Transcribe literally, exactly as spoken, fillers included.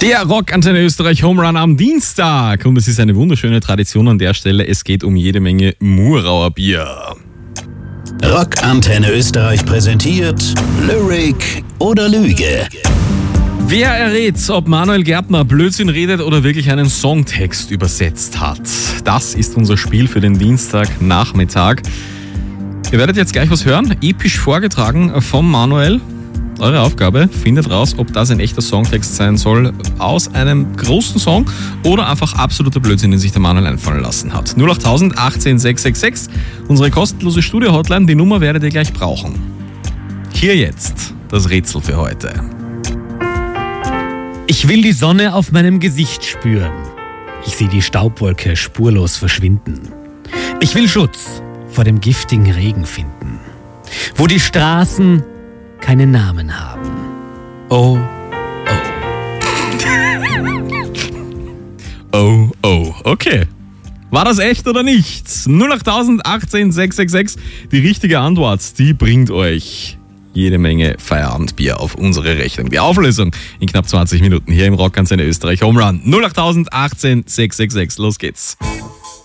Der Rockantenne Österreich Home Run am Dienstag. Und es ist eine wunderschöne Tradition an der Stelle. Es geht um jede Menge Murauer Bier. Rockantenne Österreich präsentiert Lyric oder Lüge. Wer errät, ob Manuel Gärtner Blödsinn redet oder wirklich einen Songtext übersetzt hat? Das ist unser Spiel für den Dienstagnachmittag. Ihr werdet jetzt gleich was hören, episch vorgetragen vom Manuel. Eure Aufgabe, findet raus, ob das ein echter Songtext sein soll aus einem großen Song oder einfach absoluter Blödsinn, den sich der Manuel einfallen lassen hat. null acht null null eins acht sechs sechs sechs, unsere kostenlose Studio-Hotline, die Nummer werdet ihr gleich brauchen. Hier jetzt das Rätsel für heute. Ich will die Sonne auf meinem Gesicht spüren. Ich sehe die Staubwolke spurlos verschwinden. Ich will Schutz vor dem giftigen Regen finden, wo die Straßen keine Namen haben. Oh, oh. Oh, oh, okay. War das echt oder nicht? null acht null null eins acht sechs sechs sechs, die richtige Antwort, die bringt euch jede Menge Feierabendbier auf unsere Rechnung. Die Auflösung in knapp zwanzig Minuten hier im Rockantenne Österreich Home Run. null acht null null eins acht sechs sechs sechs, los geht's.